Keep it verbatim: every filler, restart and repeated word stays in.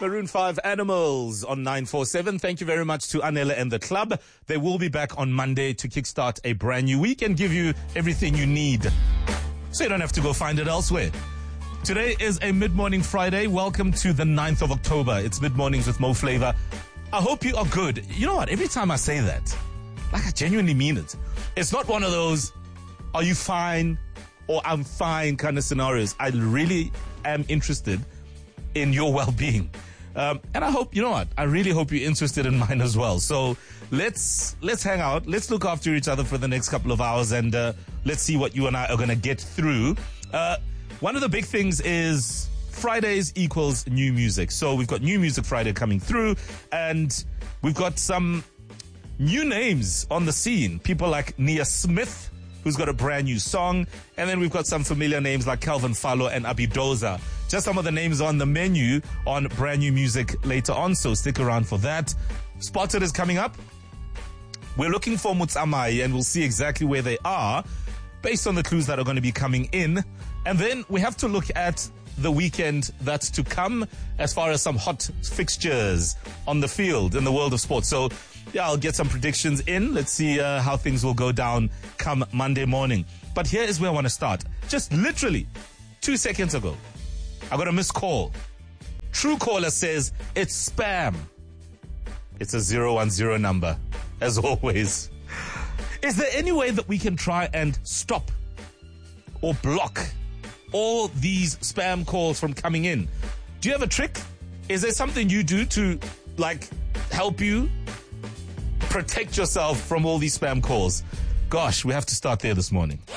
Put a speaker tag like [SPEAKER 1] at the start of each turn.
[SPEAKER 1] Maroon five Animals on nine four seven. Thank you very much to Anela and the club. They will be back on Monday to kickstart a brand new week and give you everything you need, so you don't have to go find it elsewhere. Today is a mid-morning Friday. Welcome to the ninth of October. It's Mid-Mornings with Mo Flavor. I hope you are good. You know what? Every time I say that, like I genuinely mean it. It's not one of those, are you fine or I'm fine kind of scenarios. I really am interested in your well-being. Um, and I hope, you know what, I really hope you're interested in mine as well. So let's let's hang out. Let's look after each other for the next couple of hours, and uh, let's see what you and I are going to get through. Uh, one of the big things is Fridays equals new music. So we've got New Music Friday coming through, and we've got some new names on the scene. People like Nia Smith, who's got a brand new song. And then we've got some familiar names like Calvin Fallo and Abidoza. Just some of the names on the menu on brand new music later on, so stick around for that. Spotted is coming up. We're looking for Mutsamai, and we'll see exactly where they are based on the clues that are going to be coming in. And then we have to look at the weekend that's to come as far as some hot fixtures on the field in the world of sports. So yeah, I'll get some predictions in. Let's see uh, how things will go down come Monday morning. But here is where I want to start. Just literally two seconds ago, I got a missed call. True caller says it's spam. It's a zero one zero number, as always. Is there any way that we can try and stop or block all these spam calls from coming in? Do you have a trick? Is there something you do to, like, help you protect yourself from all these spam calls? Gosh, we have to start there this morning.